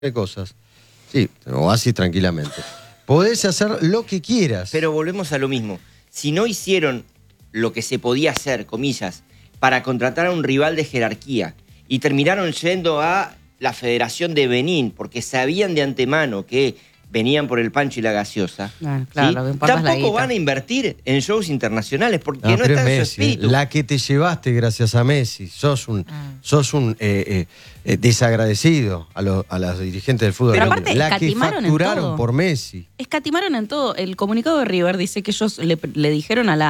¿Qué cosas? Sí, o así tranquilamente. Podés hacer lo que quieras. Pero volvemos a lo mismo. Si no hicieron lo que se podía hacer, comillas, para contratar a un rival de jerarquía y terminaron yendo a la Federación de Benín porque sabían de antemano que venían por el pancho y la gaseosa, claro, ¿sí? lo que importa es la Tampoco guita. van a invertir en shows internacionales porque no pero está en su Messi, espíritu. la que te llevaste gracias a Messi. Sos un desagradecido a los dirigentes del fútbol. Pero aparte, la que escatimaron en facturaron todo. por Messi. Escatimaron en todo. El comunicado de River dice que ellos le dijeron a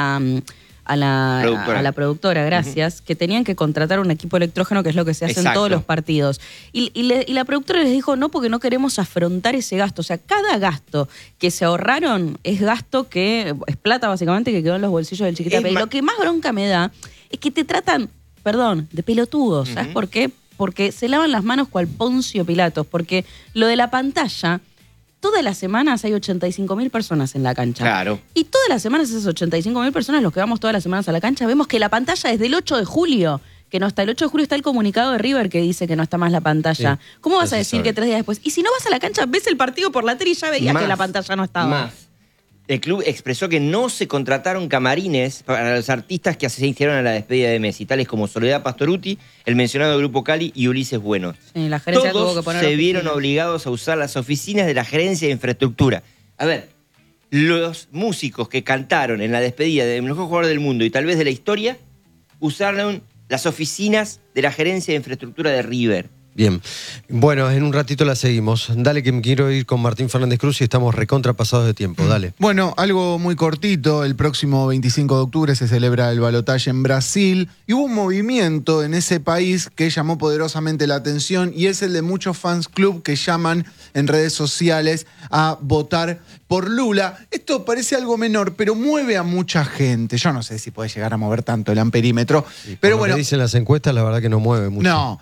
la productora, gracias, que tenían que contratar un equipo electrógeno, que es lo que se hace en todos los partidos. Y la productora les dijo, no, porque no queremos afrontar ese gasto. O sea, cada gasto que se ahorraron es gasto que es plata, básicamente, que quedó en los bolsillos del Chiquitapia. Y lo que más bronca me da es que te tratan, perdón, de pelotudos. ¿Sabes por qué? Porque se lavan las manos cual Poncio Pilatos. Porque lo de la pantalla... Todas las semanas hay 85.000 personas en la cancha. Claro. Y todas las semanas esas 85.000 personas, los que vamos todas las semanas a la cancha, vemos que la pantalla es del 8 de julio. Que no está. El 8 de julio está el comunicado de River que dice que no está más la pantalla. Sí, ¿Cómo vas a se decir sabe. que 3 días después? Y si no vas a la cancha, ves el partido por la tele y ya veías que la pantalla no estaba. Más. El club expresó que no se contrataron camarines para los artistas que asistieron a la despedida de Messi, tales como Soledad Pastorutti, el mencionado Grupo Cali y Ulises Bueno. Sí, la gerencia tuvo que Todos poner se oficinas. vieron obligados a usar las oficinas de la gerencia de infraestructura. A ver, los músicos que cantaron en la despedida del mejor jugador del mundo y tal vez de la historia, usaron las oficinas de la gerencia de infraestructura de River. Bien. Bueno, en un ratito la seguimos. Dale que me quiero ir con Martín Fernández Cruz y estamos recontrapasados de tiempo. Dale. Bueno, algo muy cortito. El próximo 25 de octubre se celebra el balotaje en Brasil y hubo un movimiento en ese país que llamó poderosamente la atención y es el de muchos fans club que llaman en redes sociales a votar por Lula. Esto parece algo menor, pero mueve a mucha gente. Yo no sé si puede llegar a mover tanto el amperímetro, pero Por lo que dicen las encuestas, la verdad que no mueve mucho. No,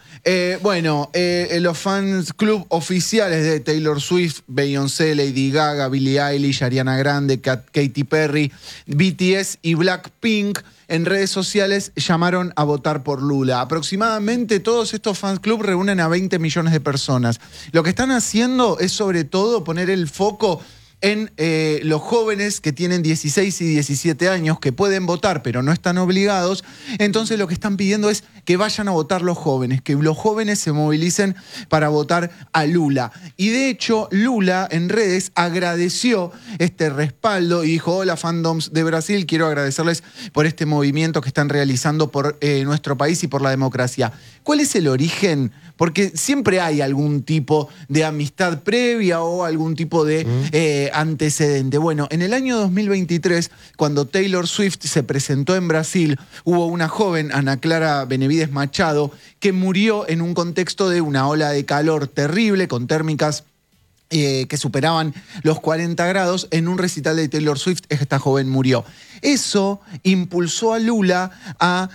los fans club oficiales de Taylor Swift, Beyoncé, Lady Gaga, Billie Eilish, Ariana Grande, Katy Perry, BTS y Blackpink en redes sociales llamaron a votar por Lula. Aproximadamente todos estos fans club reúnen a 20 millones de personas. Lo que están haciendo es sobre todo poner el foco en los jóvenes que tienen 16 y 17 años que pueden votar pero no están obligados. Entonces lo que están pidiendo es que vayan a votar los jóvenes, que los jóvenes se movilicen para votar a Lula. Y de hecho Lula en redes agradeció este respaldo y dijo: hola fandoms de Brasil, quiero agradecerles por este movimiento que están realizando por nuestro país y por la democracia. ¿Cuál es el origen? Porque siempre hay algún tipo de amistad previa o algún tipo de antecedente. Bueno, en el año 2023, cuando Taylor Swift se presentó en Brasil, hubo una joven, Ana Clara Benavides Machado, que murió en un contexto de una ola de calor terrible, con térmicas que superaban los 40 grados. En un recital de Taylor Swift, esta joven murió. Eso impulsó a Lula a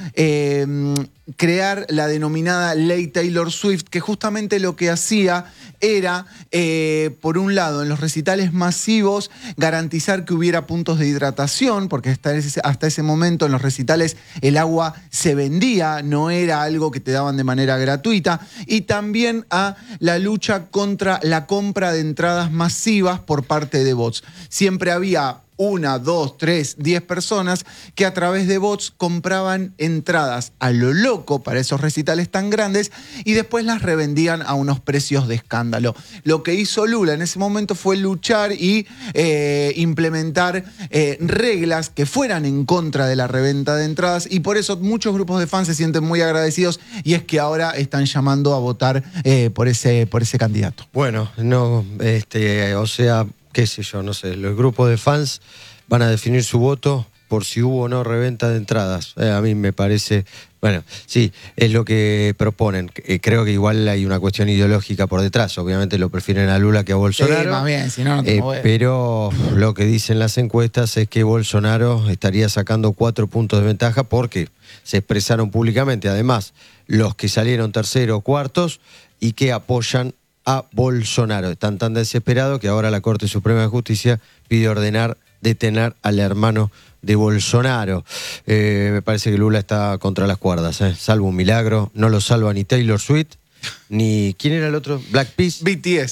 crear la denominada Ley Taylor Swift, que justamente lo que hacía era, por un lado, en los recitales masivos, garantizar que hubiera puntos de hidratación, porque hasta ese momento en los recitales el agua se vendía, no era algo que te daban de manera gratuita, y también a la lucha contra la compra de entradas masivas por parte de bots. Siempre había 1, 2, 3, 10 personas que a través de bots compraban entradas a lo loco para esos recitales tan grandes y después las revendían a unos precios de escándalo. Lo que hizo Lula en ese momento fue luchar y implementar reglas que fueran en contra de la reventa de entradas, y por eso muchos grupos de fans se sienten muy agradecidos, y es que ahora están llamando a votar por ese candidato. Bueno, no, o sea, qué sé yo, no sé, los grupos de fans van a definir su voto por si hubo o no reventa de entradas. A mí me parece, bueno, sí, es lo que proponen. Creo que igual hay una cuestión ideológica por detrás. Obviamente lo prefieren a Lula que a Bolsonaro. Sí, más bien, si no, no te mueves. Pero lo que dicen las encuestas es que Bolsonaro estaría sacando 4 puntos de ventaja porque se expresaron públicamente, además, los que salieron terceros o cuartos y que apoyan a Bolsonaro. Están tan desesperados que ahora la Corte Suprema de Justicia pide ordenar detener al hermano de Bolsonaro. Me parece que Lula está contra las cuerdas, salvo un milagro. No lo salva ni Taylor Swift, ni... ¿Quién era el otro? Black Peas. BTS.